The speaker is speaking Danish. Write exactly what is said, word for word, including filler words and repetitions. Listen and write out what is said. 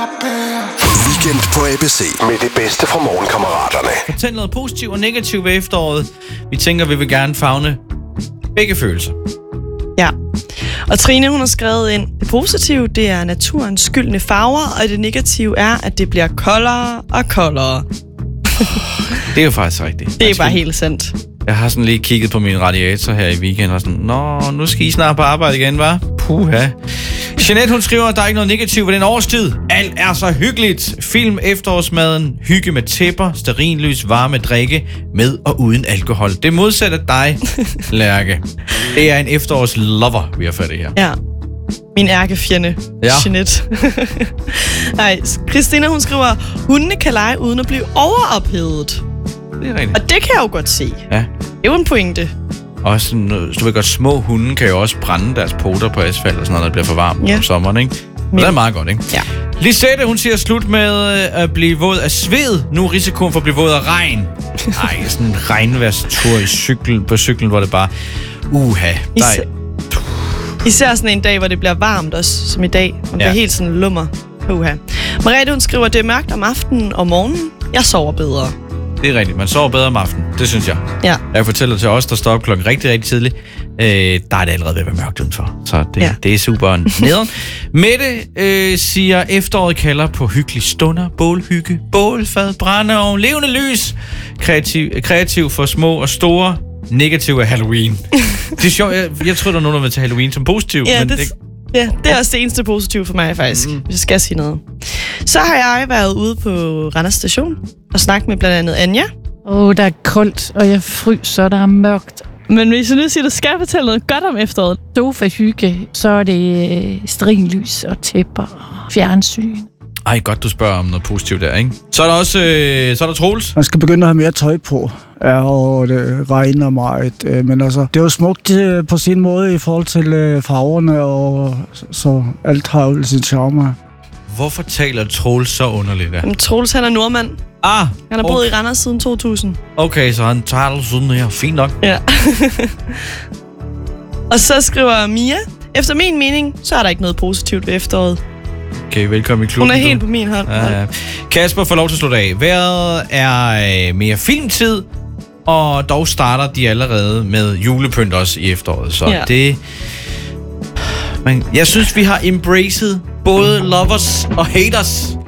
Weekend på A B C med det bedste fra morgenkammeraterne. Fortæl noget positivt og negativt ved efteråret. Vi tænker, vi vil gerne favne begge følelser. Ja. Og Trine, hun har skrevet ind, det positive, det er naturens skyldne farver, og det negative er, at det bliver koldere og koldere. Det er jo faktisk rigtigt. Det er bare helt sandt. Jeg har sådan lige kigget på min radiator her i weekenden og sådan, nå, nu skal I snart på arbejde igen, hva'? Puha. Jeanette, hun skriver, at der er ikke noget negativt ved den årstid. Alt er så hyggeligt. Film efterårsmaden, hygge med tæpper, stearinlys, varme drikke, med og uden alkohol. Det modsatte dig, Lærke. Det er en efterårslover, vi har fat i her. Ja. Min ærkefjende, ja. Jeanette. Nej, Christina, hun skriver, hundene kan lege uden at blive overophedet. Det er rigtigt. Og det kan jeg jo godt se. Ja. Det er jo en pointe. Og sådan, du ved godt, små hunde kan jo også brænde deres poter på asfalt og sådan noget, når det bliver for varmt ja. om sommeren, ikke? Og det er meget godt, ikke? Ja. Lisette, hun siger slut med at blive våd af sved. Nu er risikoen for at blive våd af regn. Ej, sådan en regnværstur i cykel, på cyklen, hvor det bare... Uha. Især, især sådan en dag, hvor det bliver varmt også, som i dag. Man bliver ja. helt sådan lummer. Uha. Mariette, hun skriver, det er mørkt om aftenen og morgenen. Jeg sover bedre. Det er rigtigt. Man sover bedre om aftenen. Det synes jeg. Ja. Jeg fortæller til os, der står op klokken rigtig, rigtig tidligt. Øh, der er det allerede ved at være mørkt udenfor. Så det, ja. det er super nederen. Mette øh, siger, efteråret kalder på hyggelige stunder. Bålhygge, bålfad, brændeovn, levende lys. Kreativ, kreativ for små og store. Negativ af Halloween. Det er sjovt. Jeg, jeg tror, der er nogen, der vil tage Halloween som positiv. Ja, men det, det... ja, det er også det eneste positive for mig, faktisk. Mm. Hvis jeg skal sige noget. Så har jeg været ude på Randers Station og snakket med blandt andet Anja. Åh, oh, der er koldt, og jeg fryser, der er mørkt. Men hvis jeg nu siger, at du skal fortælle noget godt om efteråret. Sofa-hygge, så er det stearinlys og tæpper og fjernsyn. Ej, godt du spørger om noget positivt der, ikke? Så er der også øh, så er der Troels. Man skal begynde at have mere tøj på, ja, og det regner meget. Øh, men altså, det er jo smukt øh, på sin måde i forhold til øh, farverne, og så alt har jo sin charme. Hvorfor taler Troels så underligt der? Jamen, Troels, han er nordmand. Ah, han har boet okay. i Randers siden to tusind. Okay, så han taler sådan her. Fint nok. Ja. Og så skriver Mia, efter min mening, så er der ikke noget positivt ved efteråret. Okay, velkommen i klubben. Hun er helt på min hånd. Ja, ja. Kasper får lov til at slutte af. Vejret er mere filmtid, og dog starter de allerede med julepynt også i efteråret. Så ja. det... Men jeg synes, vi har embraced både lovers og haters.